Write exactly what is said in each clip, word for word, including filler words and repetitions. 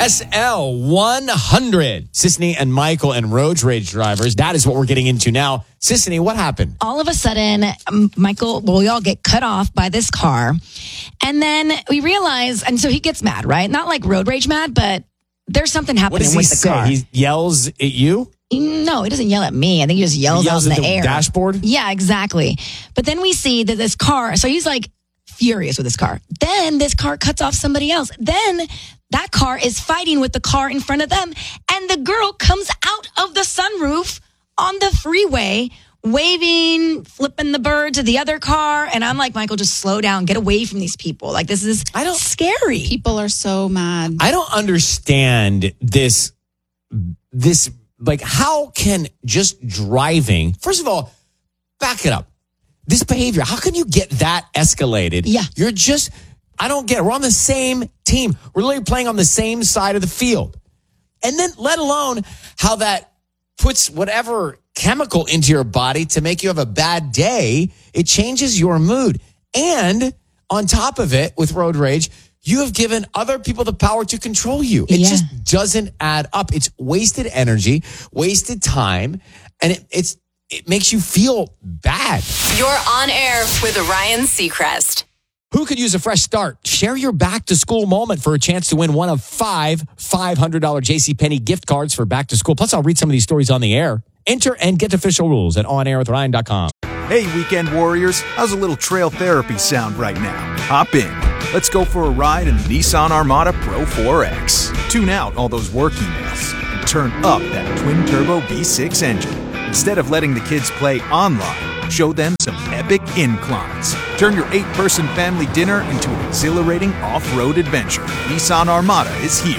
S L one hundred. Sisney and Michael and road rage drivers. That is what we're getting into now. Sisney, what happened? All of a sudden, um, Michael, well, we all get cut off by this car. And then we realize, and so he gets mad, right? Not like road rage mad, but there's something happening what does he with the say? car. He yells at you? No, he doesn't yell at me. I think he just yells, He yells out at in the, the air. dashboard? Yeah, exactly. But then we see that this car, so he's like furious with this car. Then this car cuts off somebody else. Then that car is fighting with the car in front of them. And the girl comes out of the sunroof on the freeway, waving, flipping the bird to the other car. And I'm like, Michael, just slow down. Get away from these people. Like, this is I don't, scary. People are so mad. I don't understand this, this, like, how can just driving, first of all, back it up. This behavior, how can you get that escalated? Yeah. You're just, I don't get it. We're on the same team. We're literally playing on the same side of the field. And then let alone how that puts whatever chemical into your body to make you have a bad day. It changes your mood. And on top of it, with road rage, you have given other people the power to control you. It Yeah. just doesn't add up. It's wasted energy, wasted time, and it, it's it makes you feel bad. You're on air with Ryan Seacrest. Who could use a fresh start? Share your back to school moment for a chance to win one of five five hundred dollars JCPenney gift cards for back to school. Plus, I'll read some of these stories on the air. Enter and get official rules at on air with ryan dot com. Hey, weekend warriors. How's a little trail therapy sound right now? Hop in. Let's go for a ride in the Nissan Armada Pro four X. Tune out all those work emails and turn up that twin-turbo V six engine. Instead of letting the kids play online, show them some epic inclines. Turn your eight-person family dinner into an exhilarating off-road adventure. Nissan Armada is here.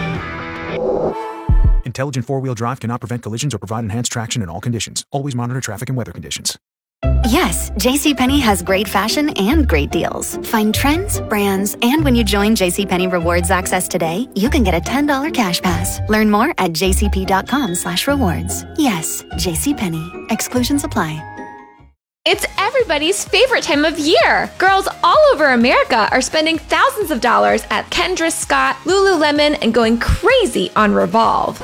Intelligent four-wheel drive cannot prevent collisions or provide enhanced traction in all conditions. Always monitor traffic and weather conditions. Yes, JCPenney has great fashion and great deals. Find trends, brands, and when you join JCPenney Rewards Access today, you can get a ten dollars cash pass. Learn more at jcp.com slash rewards. Yes, JCPenney. Exclusions apply. It's everybody's favorite time of year. Girls all over America are spending thousands of dollars at Kendra Scott, Lululemon, and going crazy on Revolve.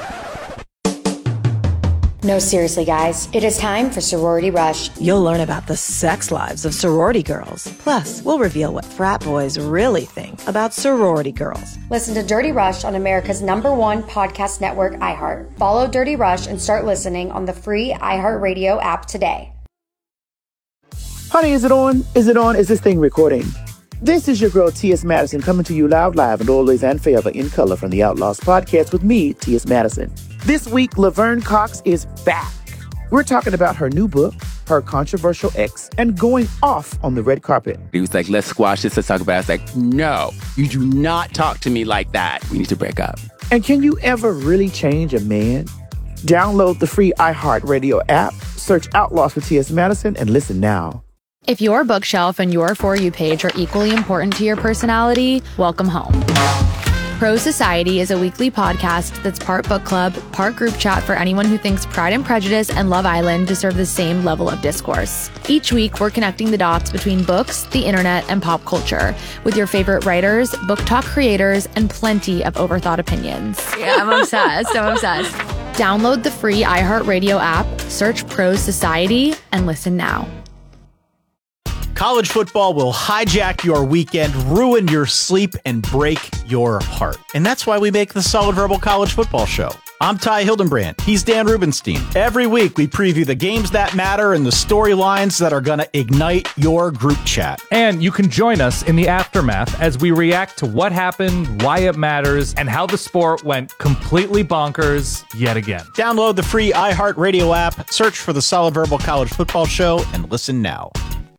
No, seriously, guys. It is time for Sorority Rush. You'll learn about the sex lives of sorority girls. Plus, we'll reveal what frat boys really think about sorority girls. Listen to Dirty Rush on America's number one podcast network, iHeart. Follow Dirty Rush and start listening on the free iHeartRadio app today. Honey, is it on? Is it on? Is this thing recording? This is your girl, T S. Madison, coming to you loud, live, and always and forever in color from the Outlaws podcast with me, T S. Madison. This week, Laverne Cox is back. We're talking about her new book, her controversial ex, and going off on the red carpet. He was like, let's squash this, let's talk about it. I was like, no, you do not talk to me like that. We need to break up. And can you ever really change a man? Download the free iHeartRadio app, search Outlaws for T S. Madison, and listen now. If your bookshelf and your For You page are equally important to your personality, welcome home. Pro Society is a weekly podcast that's part book club, part group chat for anyone who thinks Pride and Prejudice and Love Island deserve the same level of discourse. Each week, we're connecting the dots between books, the internet, and pop culture with your favorite writers, book talk creators, and plenty of overthought opinions. Yeah, I'm obsessed. I'm obsessed. Download the free iHeartRadio app, search Pro Society, and listen now. College football will hijack your weekend, ruin your sleep, and break your heart. And that's why we make the Solid Verbal College Football Show. I'm Ty Hildenbrand. He's Dan Rubenstein. Every week, we preview the games that matter and the storylines that are going to ignite your group chat. And you can join us in the aftermath as we react to what happened, why it matters, and how the sport went completely bonkers yet again. Download the free iHeartRadio app, search for the Solid Verbal College Football Show, and listen now.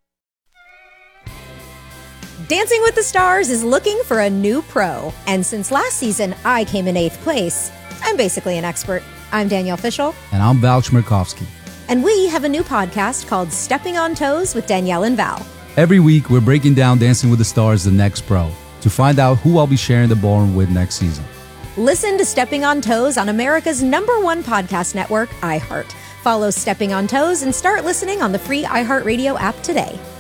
Dancing with the Stars is looking for a new pro. And since last season, I came in eighth place. I'm basically an expert. I'm Danielle Fishel. And I'm Val Chmerkovsky. And we have a new podcast called Stepping on Toes with Danielle and Val. Every week, we're breaking down Dancing with the Stars, the next pro, to find out who I'll be sharing the ballroom with next season. Listen to Stepping on Toes on America's number one podcast network, iHeart. Follow Stepping on Toes and start listening on the free iHeartRadio app today.